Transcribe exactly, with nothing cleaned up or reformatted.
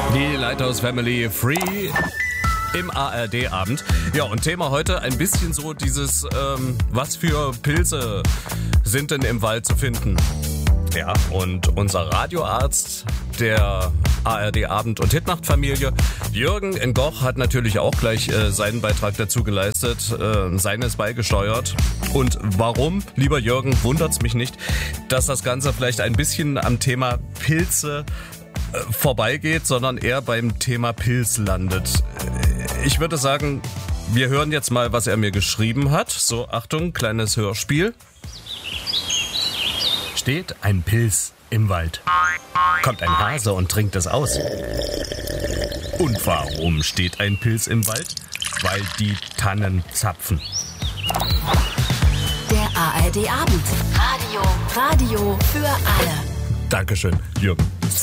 Die Lighthouse Family Free im A R D-Abend. Ja, und Thema heute ein bisschen so dieses, ähm, was für Pilze sind denn im Wald zu finden? Ja, und unser Radioarzt der A R D-Abend- und Hitnacht-Familie, Jürgen in Goch, hat natürlich auch gleich äh, seinen Beitrag dazu geleistet, äh, seines beigesteuert. Und warum, lieber Jürgen, wundert's mich nicht, dass das Ganze vielleicht ein bisschen am Thema Pilze äh, vorbeigeht, sondern eher beim Thema Pilz landet. Ich würde sagen, wir hören jetzt mal, was er mir geschrieben hat. So, Achtung, kleines Hörspiel. Steht ein Pilz im Wald. Kommt ein Hase und trinkt es aus. Und warum steht ein Pilz im Wald? Weil die Tannen zapfen. Der A R D-Abend. Radio. Radio für alle. Dankeschön, Jürgen.